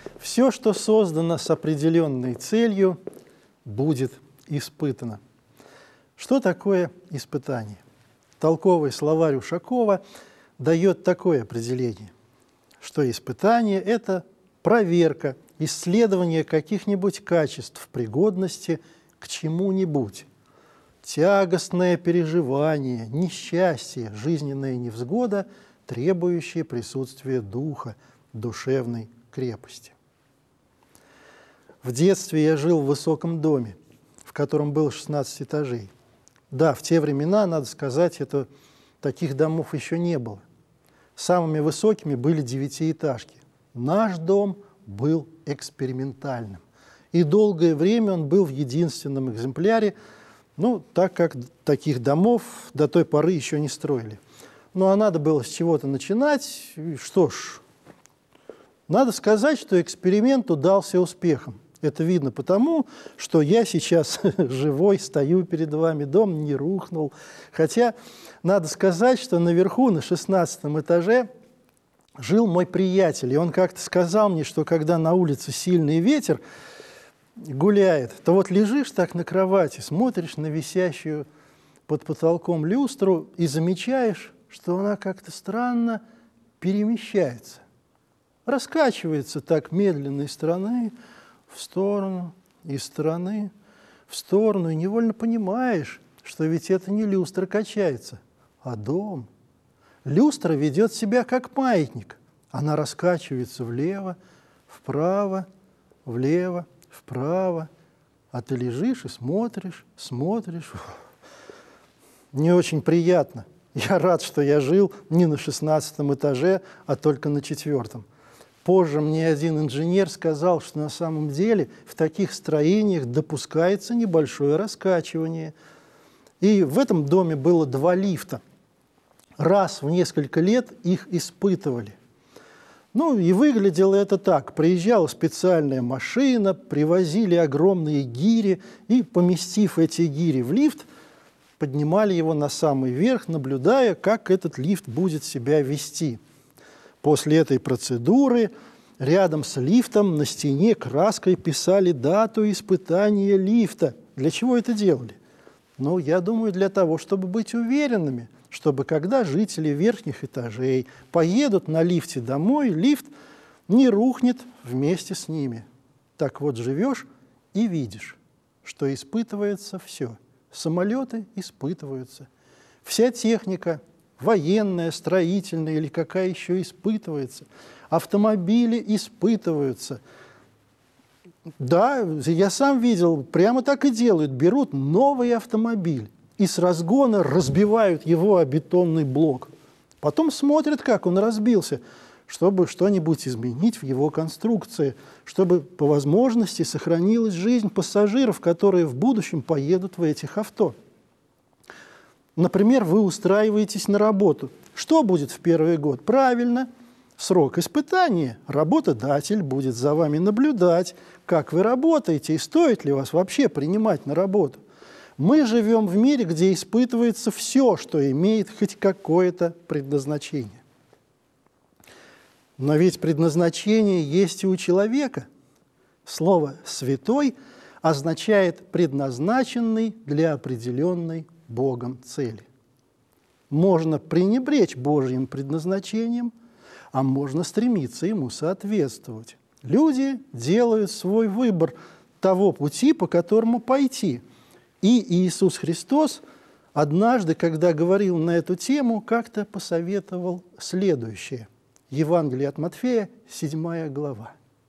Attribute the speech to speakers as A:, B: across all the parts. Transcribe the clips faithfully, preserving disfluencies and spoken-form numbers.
A: Все, что создано с определенной целью, будет испытано. Что такое испытание? Толковый словарь Ушакова дает такое определение, что испытание – это проверка, исследование каких-нибудь качеств пригодности к чему-нибудь, тягостное переживание, несчастье, жизненная невзгода, требующие присутствия духа, душевной крепости. В детстве я жил в высоком доме, в котором было шестнадцать этажей. Да, в те времена, надо сказать, это, таких домов еще не было. Самыми высокими были девятиэтажки. Наш дом был экспериментальным. И долгое время он был в единственном экземпляре, ну, так как таких домов до той поры еще не строили. Ну, а надо было с чего-то начинать. И что ж, надо сказать, что эксперимент удался успехом. Это видно потому, что я сейчас живой, стою перед вами, дом не рухнул. Хотя надо сказать, что наверху, на шестнадцатом этаже, жил мой приятель. И он как-то сказал мне, что когда на улице сильный ветер гуляет, то вот лежишь так на кровати, смотришь на висящую под потолком люстру и замечаешь, что она как-то странно перемещается. Раскачивается так медленно из стороны в сторону, из стороны в сторону, и невольно понимаешь, что ведь это не люстра качается, а дом. Люстра ведет себя как маятник. Она раскачивается влево, вправо, влево, вправо. А ты лежишь и смотришь, смотришь. Не очень приятно. Я рад, что я жил не на шестнадцатом этаже, а только на четвертом. Позже мне один инженер сказал, что на самом деле в таких строениях допускается небольшое раскачивание. И в этом доме было два лифта. Раз в несколько лет их испытывали. Ну и выглядело это так. Приезжала специальная машина, привозили огромные гири и, поместив эти гири в лифт, поднимали его на самый верх, наблюдая, как этот лифт будет себя вести. После этой процедуры рядом с лифтом на стене краской писали дату испытания лифта. Для чего это делали? Ну, я думаю, для того, чтобы быть уверенными, чтобы когда жители верхних этажей поедут на лифте домой, лифт не рухнет вместе с ними. Так вот, живешь и видишь, что испытывается все. Самолеты испытываются. Вся техника, военная, строительная или какая еще, испытывается. Автомобили испытываются. Да, я сам видел, прямо так и делают. Берут новый автомобиль и с разгона разбивают его о бетонный блок. Потом смотрят, как он разбился, чтобы что-нибудь изменить в его конструкции, чтобы по возможности сохранилась жизнь пассажиров, которые в будущем поедут в этих авто. Например, вы устраиваетесь на работу. Что будет в первый год? Правильно, срок испытания. Работодатель будет за вами наблюдать, как вы работаете и стоит ли вас вообще принимать на работу. Мы живем в мире, где испытывается все, что имеет хоть какое-то предназначение. Но ведь предназначение есть и у человека. Слово «святой» означает «предназначенный для определенной Богом цели». Можно пренебречь Божьим предназначением, а можно стремиться ему соответствовать. Люди делают свой выбор того пути, по которому пойти. И Иисус Христос однажды, когда говорил на эту тему, как-то посоветовал следующее. Евангелие от Матфея, седьмая глава.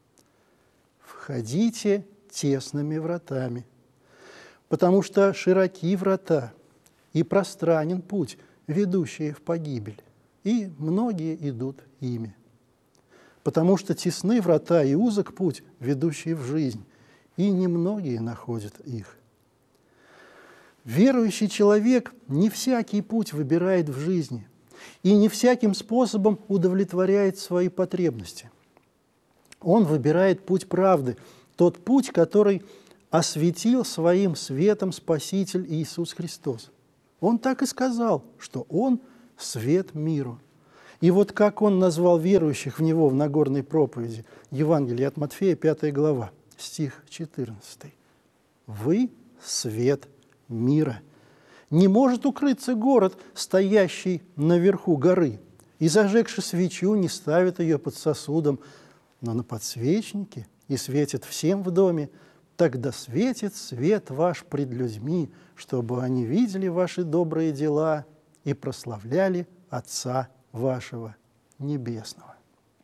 A: «Входите тесными вратами, потому что широки врата и пространен путь, ведущий в погибель, и многие идут ими. Потому что тесны врата и узок путь, ведущий в жизнь, и немногие находят их». Верующий человек не всякий путь выбирает в жизни и не всяким способом удовлетворяет свои потребности. Он выбирает путь правды, тот путь, который осветил своим светом Спаситель Иисус Христос. Он так и сказал, что Он – свет миру. И вот как он назвал верующих в него в Нагорной проповеди, Евангелие от Матфея, пятая глава, стих четырнадцатый. «Вы – свет мира. Не может укрыться город, стоящий наверху горы, и, зажегши свечу, не ставит ее под сосудом, но на подсвечнике, и светит всем в доме. Тогда светит свет ваш пред людьми, чтобы они видели ваши добрые дела и прославляли Отца вашего Небесного».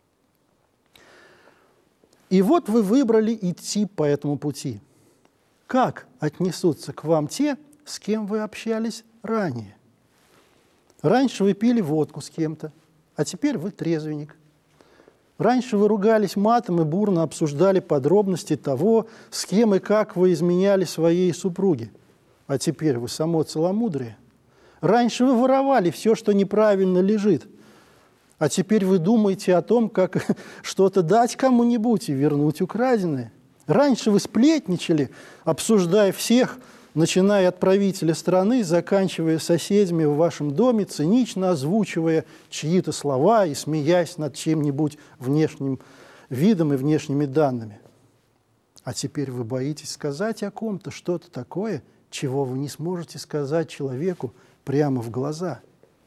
A: И вот вы выбрали идти по этому пути. Как отнесутся к вам те, с кем вы общались ранее? Раньше вы пили водку с кем-то, а теперь вы трезвенник. Раньше вы ругались матом и бурно обсуждали подробности того, с кем и как вы изменяли своей супруге, а теперь вы само целомудрие. Раньше вы воровали все, что неправильно лежит, а теперь вы думаете о том, как что-то дать кому-нибудь и вернуть украденное. Раньше вы сплетничали, обсуждая всех, начиная от правителя страны, заканчивая соседями в вашем доме, цинично озвучивая чьи-то слова и смеясь над чем-нибудь внешним видом и внешними данными. А теперь вы боитесь сказать о ком-то что-то такое, чего вы не сможете сказать человеку прямо в глаза.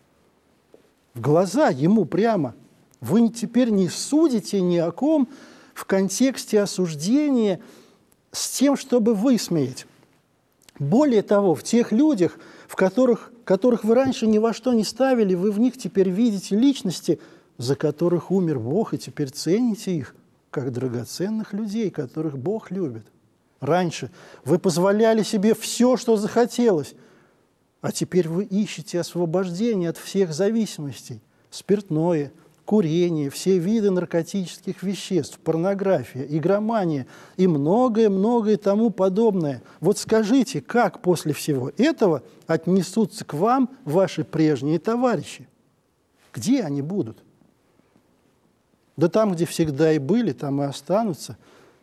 A: В глаза ему прямо. Вы теперь не судите ни о ком в контексте осуждения с тем, чтобы высмеять. Более того, в тех людях, в которых, которых вы раньше ни во что не ставили, вы в них теперь видите личности, за которых умер Бог, и теперь цените их как драгоценных людей, которых Бог любит. Раньше вы позволяли себе все, что захотелось, а теперь вы ищете освобождение от всех зависимостей. Спиртное, курение, все виды наркотических веществ, порнография, игромания и многое-многое тому подобное. Вот скажите, как после всего этого отнесутся к вам ваши прежние товарищи? Где они будут? Да там, где всегда и были, там и останутся.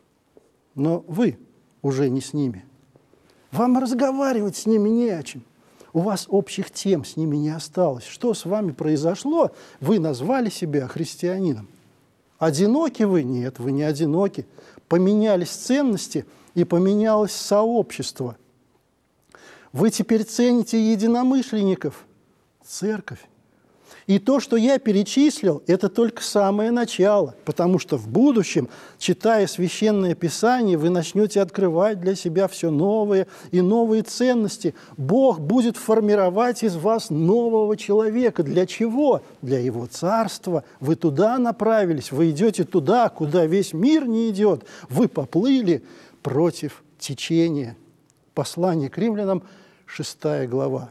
A: Но вы уже не с ними. Вам разговаривать с ними не о чем. У вас общих тем с ними не осталось. Что с вами произошло? Вы назвали себя христианином. Одиноки вы? Нет, вы не одиноки. Поменялись ценности, и поменялось сообщество. Вы теперь цените единомышленников, церковь. И то, что я перечислил, это только самое начало, потому что в будущем, читая Священное Писание, вы начнете открывать для себя все новые и новые ценности. Бог будет формировать из вас нового человека. Для чего? Для Его Царства. Вы туда направились, вы идете туда, куда весь мир не идет. Вы поплыли против течения. Послание к римлянам, шестая глава.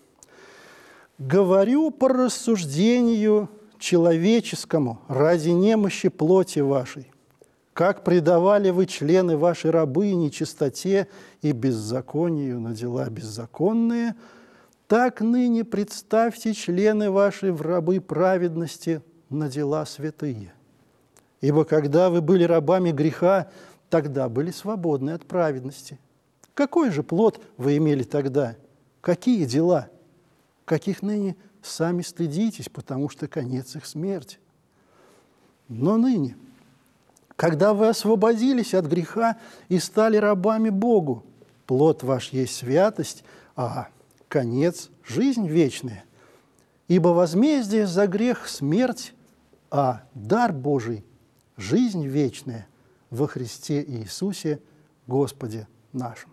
A: «Говорю по рассуждению человеческому ради немощи плоти вашей, как предавали вы члены вашей рабы нечистоте и беззаконию на дела беззаконные, так ныне представьте члены ваши в рабы праведности на дела святые. Ибо когда вы были рабами греха, тогда были свободны от праведности. Какой же плод вы имели тогда? Какие дела? Каких ныне сами стыдитесь, потому что конец их смерть. Но ныне, когда вы освободились от греха и стали рабами Богу, плод ваш есть святость, а конец – жизнь вечная. Ибо возмездие за грех – смерть, а дар Божий – жизнь вечная во Христе Иисусе Господе нашим».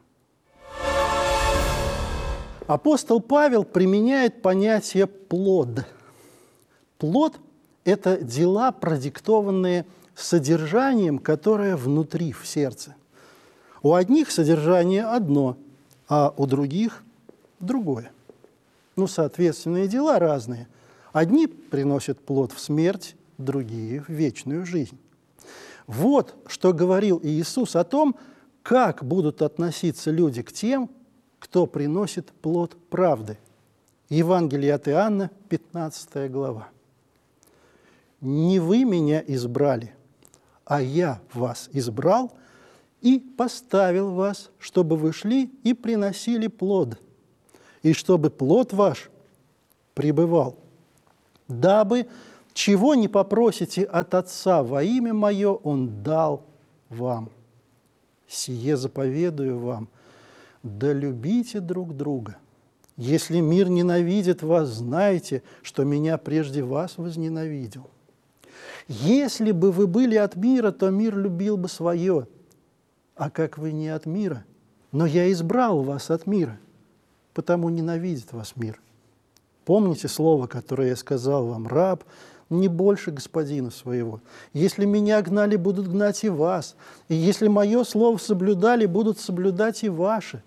A: Апостол Павел применяет понятие «плод». Плод – это дела, продиктованные содержанием, которое внутри, в сердце. У одних содержание одно, а у других – другое. Ну, соответственно, и дела разные. Одни приносят плод в смерть, другие – в вечную жизнь. Вот что говорил Иисус о том, как будут относиться люди к тем, кто приносит плод правды. Евангелие от Иоанна, пятнадцатая глава. «Не вы меня избрали, а я вас избрал и поставил вас, чтобы вы шли и приносили плод, и чтобы плод ваш пребывал, дабы Чего не попросите от Отца во имя Мое, Он дал вам. Сие заповедую вам, да любите друг друга. Если мир ненавидит вас, знайте, что Меня прежде вас возненавидел. Если бы вы были от мира, то мир любил бы свое. А как вы не от мира, но Я избрал вас от мира, потому ненавидит вас мир. Помните слово, которое я сказал вам: раб не больше господина своего. Если Меня гнали, будут гнать и вас. И если Мое слово соблюдали, будут соблюдать и ваши.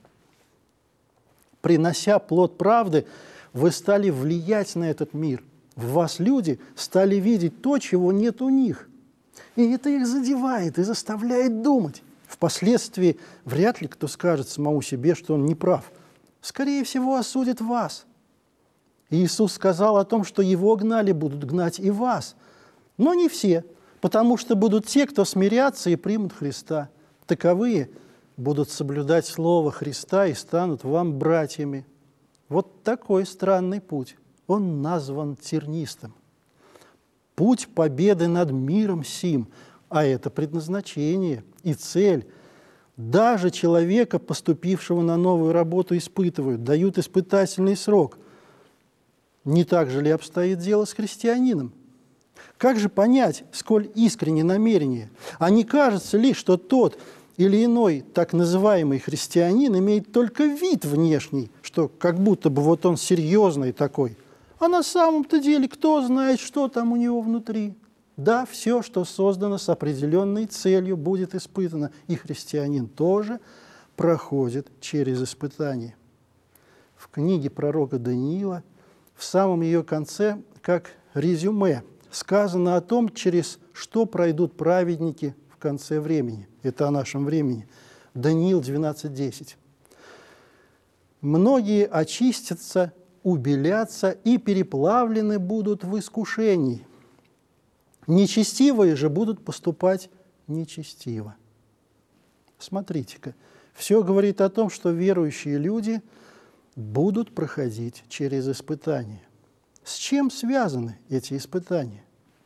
A: Принося плод правды, вы стали влиять на этот мир. В вас люди стали видеть то, чего нет у них. И это их задевает и заставляет думать. Впоследствии вряд ли кто скажет самому себе, что он не прав. Скорее всего, осудит вас. Иисус сказал о том, что Его гнали, будут гнать и вас. Но не все, потому что будут те, кто смирятся и примут Христа. Таковые будут соблюдать Слово Христа и станут вам братьями. Вот такой странный путь. Он назван тернистым. Путь победы над миром сим, а это предназначение и цель. Даже человека, поступившего на новую работу, испытывают, дают испытательный срок. Не так же ли обстоит дело с христианином? Как же понять, сколь искренне намерение? А не кажется ли, что тот или иной так называемый христианин имеет только вид внешний, что как будто бы вот он серьезный такой, а на самом-то деле кто знает, что там у него внутри? Да, все, что создано с определенной целью, будет испытано, и христианин тоже проходит через испытание. В книге пророка Даниила в самом ее конце, как резюме, сказано о том, через что пройдут праведники в конце времени. Это о нашем времени. Даниил двенадцать десять. «Многие очистятся, убелятся и переплавлены будут в искушении. Нечестивые же будут поступать нечестиво». Смотрите-ка, все говорит о том, что верующие люди будут проходить через испытания. С чем связаны эти испытания?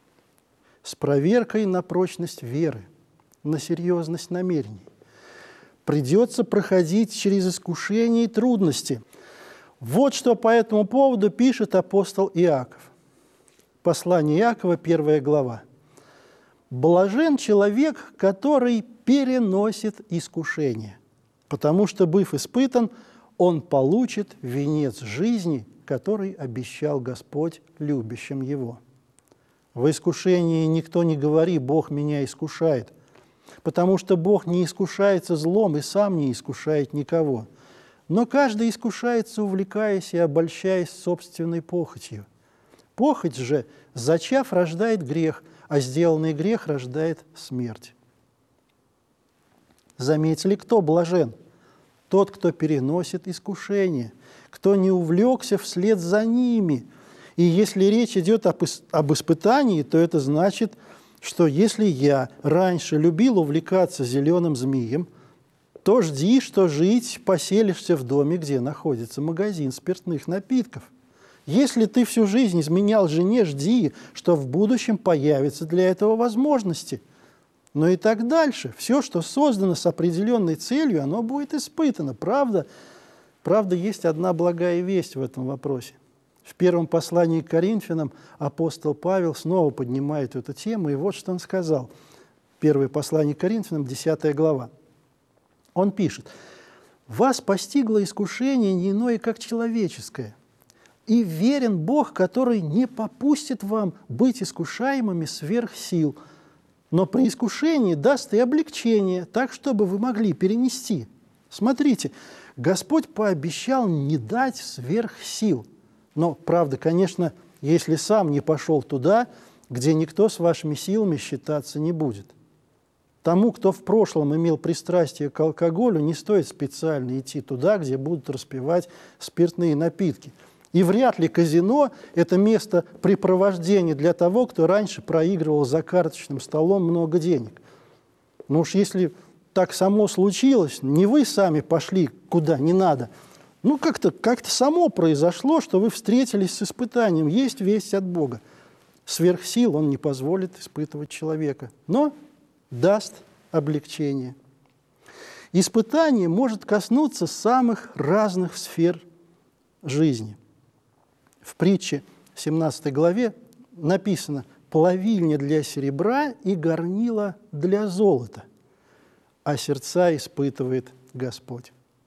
A: С проверкой на прочность веры, на серьезность намерений. Придется проходить через искушения и трудности. Вот что по этому поводу пишет апостол Иаков. Послание Иакова, первая глава. «Блажен человек, который переносит искушение, потому что, быв испытан, он получит венец жизни, который обещал Господь любящим его». В искушении никто не говори: «Бог меня искушает», потому что Бог не искушается злом и сам не искушает никого. Но каждый искушается, увлекаясь и обольщаясь собственной похотью. Похоть же, зачав, рождает грех, а сделанный грех рождает смерть. Заметили, кто блажен? Тот, кто переносит искушение, кто не увлекся вслед за ними. И если речь идет об, об испытании, то это значит, что если я раньше любил увлекаться зеленым змеем, то жди, что жить поселишься в доме, где находится магазин спиртных напитков. Если ты всю жизнь изменял жене, жди, что в будущем появятся для этого возможности. Но и так дальше. Все, что создано с определенной целью, оно будет испытано. Правда? Правда, есть одна благая весть в этом вопросе. В первом послании к Коринфянам апостол Павел снова поднимает эту тему, и вот что он сказал. Первое послание к Коринфянам, десятая глава. Он пишет: «Вас постигло искушение не иное, как человеческое, и верен Бог, который не попустит вам быть искушаемыми сверх сил, но при искушении даст и облегчение, так, чтобы вы могли перенести». Смотрите, Господь пообещал не дать сверх сил. Но, правда, конечно, если сам не пошел туда, где никто с вашими силами считаться не будет. Тому, кто в прошлом имел пристрастие к алкоголю, не стоит специально идти туда, где будут распивать спиртные напитки. И вряд ли казино – это место препровождения для того, кто раньше проигрывал за карточным столом много денег. Ну уж если так само случилось, не вы сами пошли куда не надо, ну как-то как-то само произошло, что вы встретились с испытанием, есть весть от Бога. Сверх сил Он не позволит испытывать человека, но даст облегчение. Испытание может коснуться самых разных сфер жизни. В притче семнадцатой главе написано: «Плавильня для серебра и горнила для золота, а сердца испытывает Господь».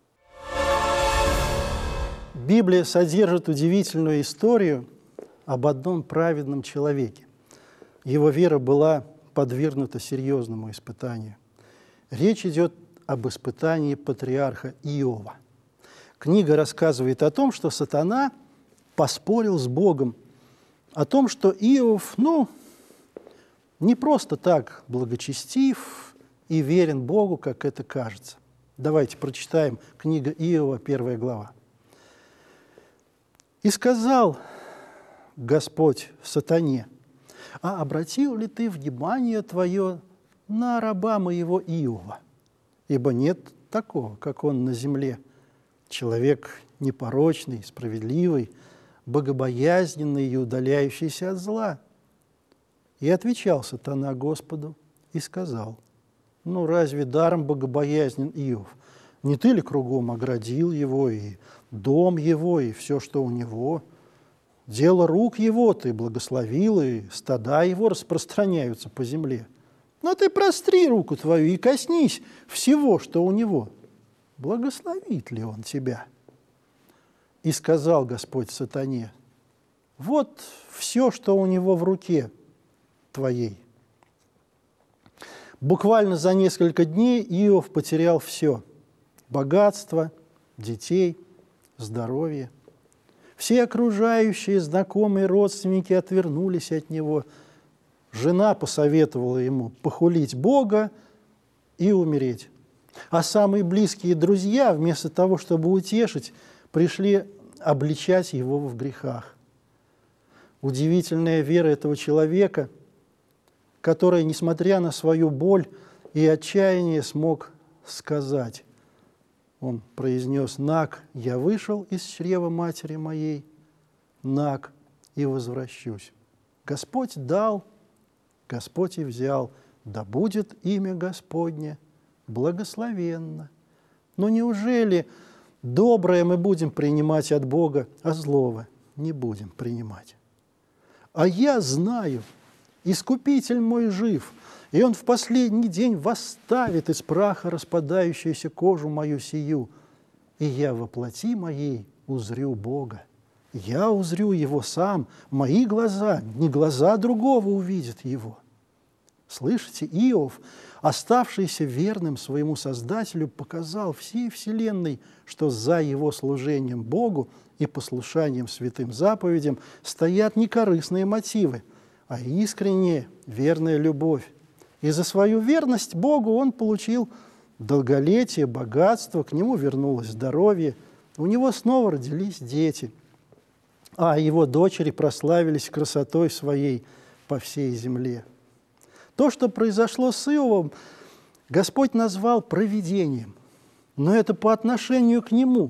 A: Библия содержит удивительную историю об одном праведном человеке. Его вера была подвергнута серьезному испытанию. Речь идет об испытании патриарха Иова. Книга рассказывает о том, что сатана поспорил с Богом, о том, что Иов, ну, не просто так благочестив и верен Богу, как это кажется. Давайте прочитаем книга Иова, первая глава. «И сказал Господь сатане: а обратил ли ты внимание твое на раба моего Иова? Ибо нет такого, как он на земле, человек непорочный, справедливый, богобоязненный и удаляющийся от зла». И отвечал сатана Господу и сказал: ну, разве даром богобоязнен Иов? Не ты ли кругом оградил его, и дом его, и все, что у него? Дело рук его ты благословил, и стада его распространяются по земле. Но ты простри руку твою и коснись всего, что у него. Благословит ли он тебя? И сказал Господь сатане: вот все, что у него в руке твоей. Буквально за несколько дней Иов потерял все: богатство, детей, здоровье. Все окружающие, знакомые, родственники отвернулись от него. Жена посоветовала ему похулить Бога и умереть. А самые близкие друзья, вместо того, чтобы утешить, пришли обличать его в грехах. Удивительная вера этого человека, который, несмотря на свою боль и отчаяние, смог сказать. Он произнес: «Наг, я вышел из чрева матери моей, наг, и возвращусь. Господь дал, Господь и взял, да будет имя Господне благословенно». Но неужели доброе мы будем принимать от Бога, а злого не будем принимать? А я знаю, Искупитель мой жив, и Он в последний день восставит из праха распадающуюся кожу мою сию, и я во плоти моей узрю Бога. Я узрю Его сам, мои глаза, не глаза другого увидят Его. Слышите, Иов, оставшийся верным своему Создателю, показал всей вселенной, что за его служением Богу и послушанием святым заповедям стоят не корыстные мотивы, а искренняя верная любовь. И за свою верность Богу он получил долголетие, богатство, к нему вернулось здоровье, у него снова родились дети, а его дочери прославились красотой своей по всей земле. То, что произошло с Иовом, Господь назвал провидением, но это по отношению к нему.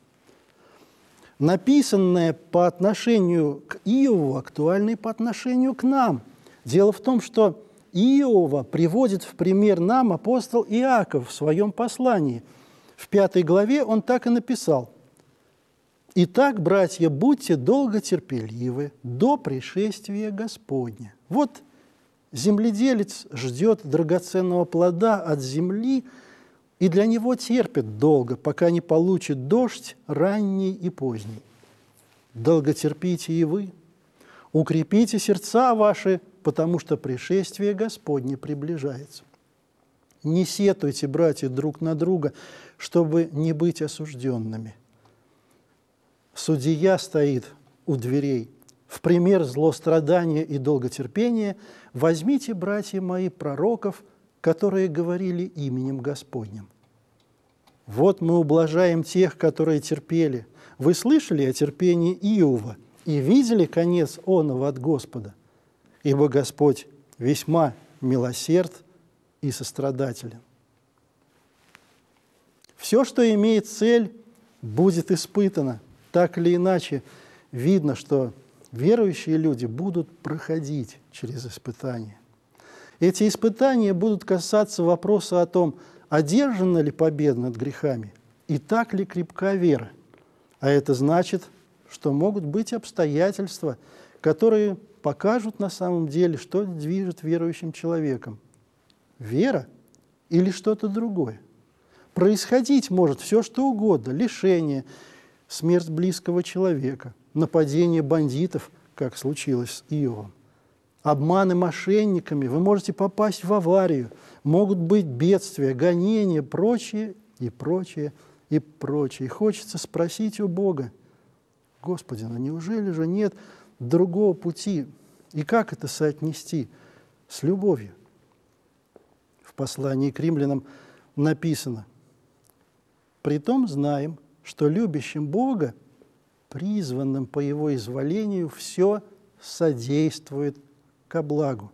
A: Написанное по отношению к Иову актуально и по отношению к нам. Дело в том, что Иова приводит в пример нам апостол Иаков в своем послании. В пятой главе он так и написал: «Итак, братья, будьте долготерпеливы до пришествия Господня». Вот земледелец ждет драгоценного плода от земли, и для него терпит долго, пока не получит дождь ранний и поздний. Долготерпите и вы, укрепите сердца ваши, потому что пришествие Господне приближается. Не сетуйте, братья, друг на друга, чтобы не быть осужденными. Судья стоит у дверей. В пример злострадания и долготерпения возьмите, братья мои, пророков, которые говорили именем Господним. Вот мы ублажаем тех, которые терпели. Вы слышали о терпении Иова и видели конец оного от Господа? Ибо Господь весьма милосерд и сострадателен. Все, что имеет цель, будет испытано. Так или иначе, видно, что Верующие люди будут проходить через испытания. Эти испытания будут касаться вопроса о том, одержана ли победа над грехами и так ли крепка вера. А это значит, что могут быть обстоятельства, которые покажут на самом деле, что движет верующим человеком. Вера или что-то другое. Происходить может все, что угодно. Лишение, смерть близкого человека, нападение бандитов, как случилось с Иовом. Обманы мошенниками, вы можете попасть в аварию, могут быть бедствия, гонения, прочее и прочее и прочее. И хочется спросить у Бога: Господи, ну неужели же нет другого пути? И как это соотнести с любовью? В послании к римлянам написано: «Притом знаем, что любящим Бога, призванным по Его изволению, все содействует ко благу.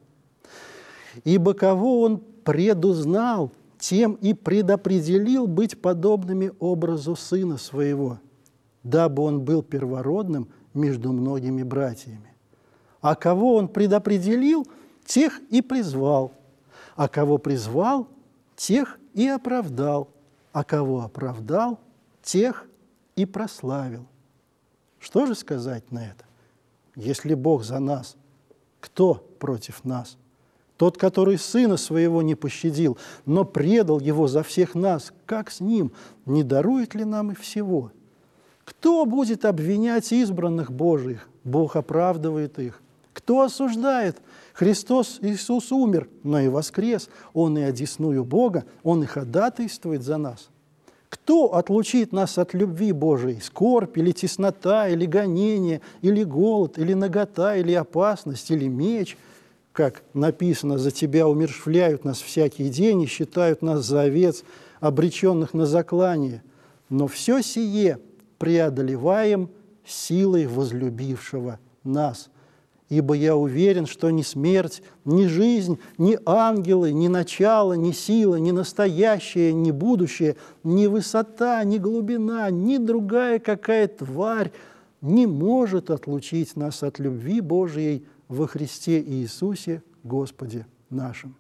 A: Ибо кого Он предузнал, тем и предопределил быть подобными образу Сына Своего, дабы Он был первородным между многими братьями. А кого Он предопределил, тех и призвал, а кого призвал, тех и оправдал, а кого оправдал, тех и прославил». Что же сказать на это? Если Бог за нас, кто против нас? Тот, который Сына Своего не пощадил, но предал Его за всех нас, как с Ним, не дарует ли нам и всего? Кто будет обвинять избранных Божиих? Бог оправдывает их. Кто осуждает? Христос Иисус умер, но и воскрес. Он и одесную Бога, Он и ходатайствует за нас. Кто отлучит нас от любви Божией? Скорбь или теснота, или гонение, или голод, или нагота, или опасность, или меч? Как написано: «За Тебя умерщвляют нас всякий день и считают нас за овец, обреченных на заклание. Но все сие преодолеваем силой возлюбившего нас. Ибо я уверен, что ни смерть, ни жизнь, ни ангелы, ни начало, ни сила, ни настоящее, ни будущее, ни высота, ни глубина, ни другая какая тварь не может отлучить нас от любви Божией во Христе Иисусе Господе нашим».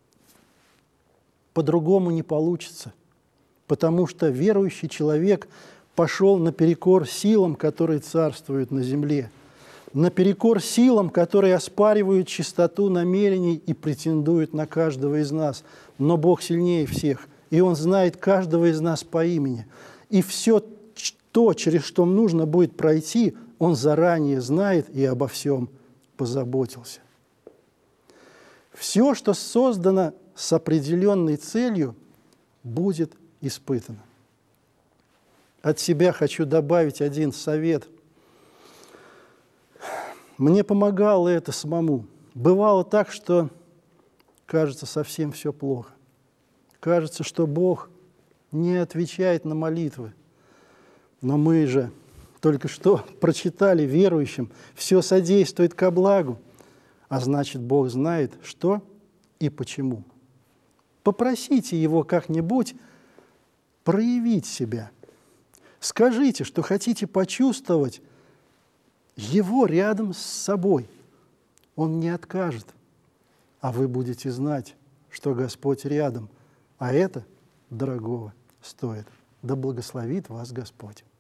A: По-другому не получится, потому что верующий человек пошел наперекор силам, которые царствуют на земле, наперекор силам, которые оспаривают чистоту намерений и претендуют на каждого из нас. Но Бог сильнее всех, и Он знает каждого из нас по имени. И все то, через что нужно будет пройти, Он заранее знает и обо всем позаботился. Все, что создано с определенной целью, будет испытано. От себя хочу добавить один совет. Мне помогало это самому. Бывало так, что кажется, совсем все плохо. Кажется, что Бог не отвечает на молитвы. Но мы же только что прочитали верующим: все содействует ко благу. А значит, Бог знает, что и почему. Попросите Его как-нибудь проявить себя. Скажите, что хотите почувствовать Его рядом с собой. Он не откажет, а вы будете знать, что Господь рядом, а это дорогого стоит. Да благословит вас Господь.